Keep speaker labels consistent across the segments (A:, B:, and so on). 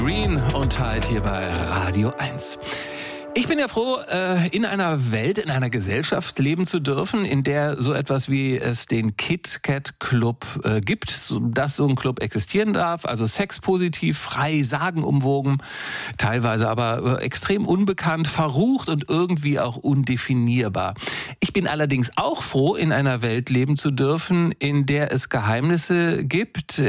A: Green und Tide hier bei Radio 1. Ich bin ja froh, in einer Welt, in einer Gesellschaft leben zu dürfen, in der so etwas wie es den KitKat-Club gibt, dass so ein Club existieren darf, also sexpositiv, frei, sagenumwogen, teilweise aber extrem unbekannt, verrucht und irgendwie auch undefinierbar. Ich bin allerdings auch froh, in einer Welt leben zu dürfen, in der es Geheimnisse gibt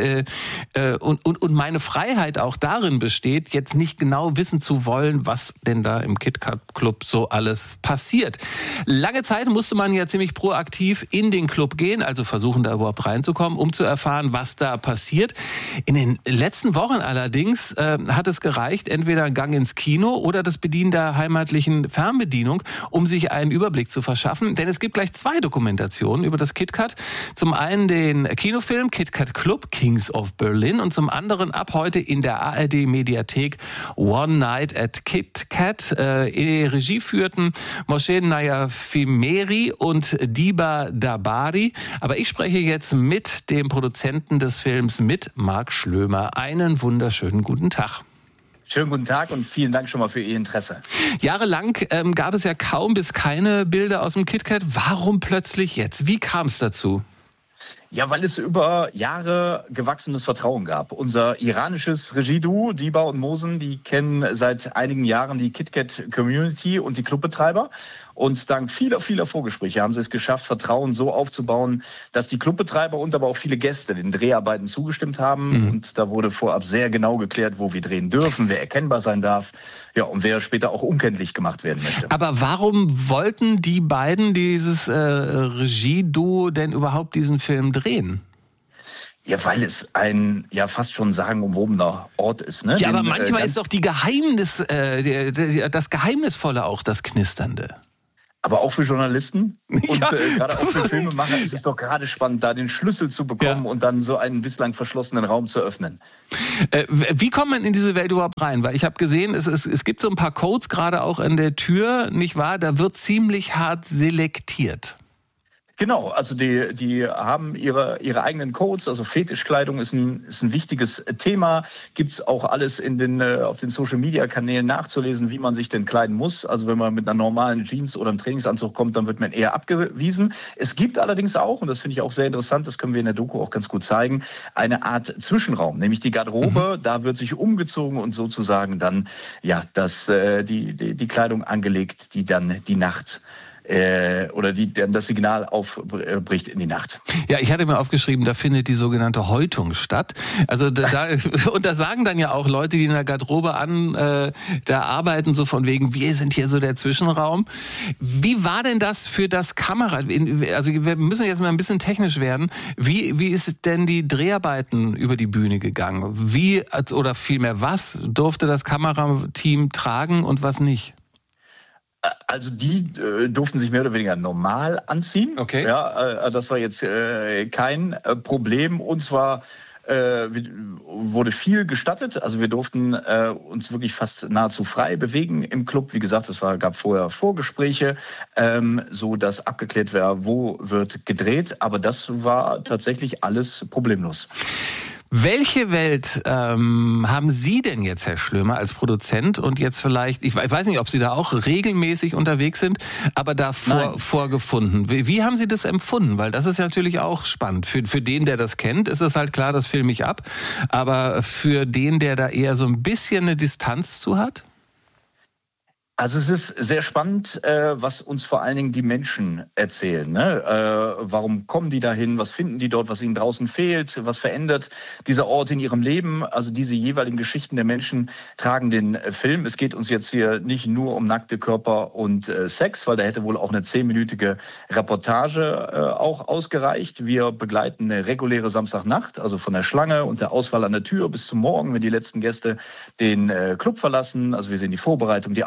A: und meine Freiheit auch darin besteht, jetzt nicht genau wissen zu wollen, was denn da im KitKat-Club so alles passiert. Lange Zeit musste man ja ziemlich proaktiv in den Club gehen, also versuchen da überhaupt reinzukommen, um zu erfahren, was da passiert. In den letzten Wochen allerdings hat es gereicht, entweder ein Gang ins Kino oder das Bedienen der heimatlichen Fernbedienung, um sich einen Überblick zu verschaffen. Denn es gibt gleich 2 Dokumentationen über das KitKat. Zum einen den Kinofilm KitKat Club, Kings of Berlin, und zum anderen ab heute in der ARD-Mediathek One Night at KitKat. Regie führten Moshe Nayafimeri und Diba Dabari. Aber ich spreche jetzt mit dem Produzenten des Films, mit Marc Schlömer. Einen wunderschönen guten Tag.
B: Schönen guten Tag und vielen Dank schon mal für Ihr Interesse.
A: Jahrelang gab es ja kaum bis keine Bilder aus dem KitKat. Warum plötzlich jetzt? Wie kam es dazu?
B: Ja, weil es über Jahre gewachsenes Vertrauen gab. Unser iranisches Regieduo, Diba und Mosen, die kennen seit einigen Jahren die KitKat-Community und die Clubbetreiber. Und dank vieler Vorgespräche haben sie es geschafft, Vertrauen so aufzubauen, dass die Clubbetreiber und aber auch viele Gäste den Dreharbeiten zugestimmt haben. Und da wurde vorab sehr genau geklärt, wo wir drehen dürfen, wer erkennbar sein darf, ja, und wer später auch unkenntlich gemacht werden möchte.
A: Aber warum wollten die beiden, dieses Regieduo, denn überhaupt diesen Film drehen?
B: Ja, weil es ein ja fast schon sagenumwobener Ort ist. Ne?
A: Ja, aber manchmal ist doch das Geheimnisvolle auch das Knisternde.
B: Aber auch für Journalisten und gerade auch für Filmemacher ist es doch gerade spannend, da den Schlüssel zu bekommen und dann so einen bislang verschlossenen Raum zu öffnen.
A: Wie kommt man in diese Welt überhaupt rein? Weil ich habe gesehen, es gibt so ein paar Codes, gerade auch an der Tür, nicht wahr? Da wird ziemlich hart selektiert.
B: Genau, also die haben ihre eigenen Codes, also Fetischkleidung ist ein wichtiges Thema. Gibt's auch alles auf den Social-Media-Kanälen nachzulesen, wie man sich denn kleiden muss. Also wenn man mit einer normalen Jeans oder einem Trainingsanzug kommt, dann wird man eher abgewiesen. Es gibt allerdings auch, und das finde ich auch sehr interessant, das können wir in der Doku auch ganz gut zeigen, eine Art Zwischenraum, nämlich die Garderobe. Da wird sich umgezogen und sozusagen dann die Kleidung angelegt, die dann die Nacht oder die dann das Signal aufbricht in die Nacht.
A: Ja, ich hatte mir aufgeschrieben, da findet die sogenannte Häutung statt. Also und da sagen dann ja auch Leute, die in der Garderobe da arbeiten, so von wegen, wir sind hier so der Zwischenraum. Wie war denn das für das Kamera? Also wir müssen jetzt mal ein bisschen technisch werden. Wie ist denn die Dreharbeiten über die Bühne gegangen? Oder vielmehr, was durfte das Kamerateam tragen und was nicht?
B: Also die durften sich mehr oder weniger normal anziehen.
A: Okay.
B: Ja, das war jetzt kein Problem. Und zwar wurde viel gestattet. Also wir durften uns wirklich fast nahezu frei bewegen im Club. Wie gesagt, gab vorher Vorgespräche, so dass abgeklärt war, wo wird gedreht. Aber das war tatsächlich alles problemlos.
A: Welche Welt haben Sie denn jetzt, Herr Schlömer, als Produzent und jetzt vielleicht, ich weiß nicht, ob Sie da auch regelmäßig unterwegs sind, aber da vorgefunden? Wie haben Sie das empfunden? Weil das ist ja natürlich auch spannend. Für den, der das kennt, ist es halt klar, das filme ich ab. Aber für den, der da eher so ein bisschen eine Distanz zu hat?
B: Also es ist sehr spannend, was uns vor allen Dingen die Menschen erzählen. Ne? Warum kommen die dahin? Was finden die dort? Was ihnen draußen fehlt? Was verändert dieser Ort in ihrem Leben? Also diese jeweiligen Geschichten der Menschen tragen den Film. Es geht uns jetzt hier nicht nur um nackte Körper und Sex, weil da hätte wohl auch eine 10-minütige Reportage auch ausgereicht. Wir begleiten eine reguläre Samstagnacht, also von der Schlange und der Auswahl an der Tür bis zum Morgen, wenn die letzten Gäste den Club verlassen. Also wir sehen die Vorbereitung, die Outfits,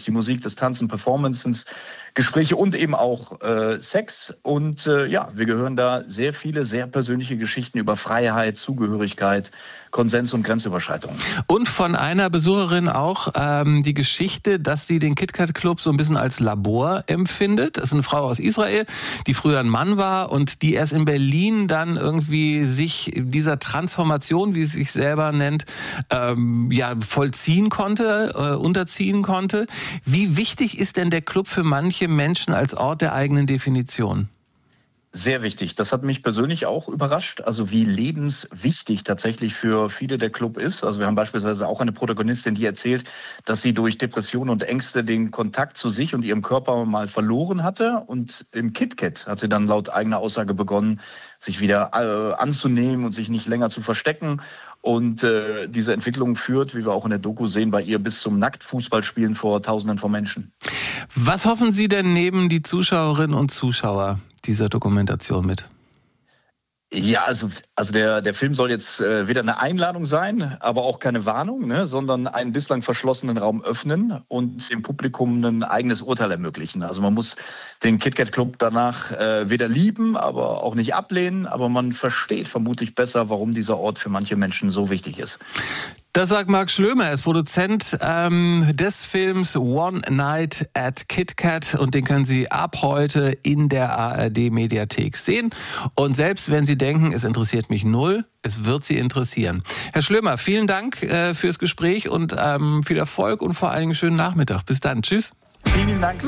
B: die Musik, das Tanzen, Performances, Gespräche und eben auch Sex. Und wir gehören da sehr viele, sehr persönliche Geschichten über Freiheit, Zugehörigkeit, Konsens und Grenzüberschreitung.
A: Und von einer Besucherin auch die Geschichte, dass sie den KitKat Club so ein bisschen als Labor empfindet. Das ist eine Frau aus Israel, die früher ein Mann war und die erst in Berlin dann irgendwie sich dieser Transformation, wie sie sich selber nennt, vollziehen konnte, unterziehen konnte. Wie wichtig ist denn der Club für manche Menschen als Ort der eigenen Definition?
B: Sehr wichtig. Das hat mich persönlich auch überrascht, also wie lebenswichtig tatsächlich für viele der Club ist. Also wir haben beispielsweise auch eine Protagonistin, die erzählt, dass sie durch Depressionen und Ängste den Kontakt zu sich und ihrem Körper mal verloren hatte. Und im KitKat hat sie dann laut eigener Aussage begonnen, sich wieder anzunehmen und sich nicht länger zu verstecken. Und diese Entwicklung führt, wie wir auch in der Doku sehen, bei ihr bis zum Nacktfußballspielen vor Tausenden von Menschen.
A: Was hoffen Sie denn neben die Zuschauerinnen und Zuschauer dieser Dokumentation mit?
B: Ja, also der Film soll jetzt weder eine Einladung sein, aber auch keine Warnung, ne, sondern einen bislang verschlossenen Raum öffnen und dem Publikum ein eigenes Urteil ermöglichen. Also man muss den KitKat Club danach weder lieben, aber auch nicht ablehnen, aber man versteht vermutlich besser, warum dieser Ort für manche Menschen so wichtig ist.
A: Das sagt Marc Schlömer, er ist Produzent des Films One Night at KitKat und den können Sie ab heute in der ARD-Mediathek sehen. Und selbst wenn Sie denken, es interessiert mich null, es wird Sie interessieren. Herr Schlömer, vielen Dank fürs Gespräch und viel Erfolg und vor allen Dingen schönen Nachmittag. Bis dann. Tschüss.
B: Vielen Dank.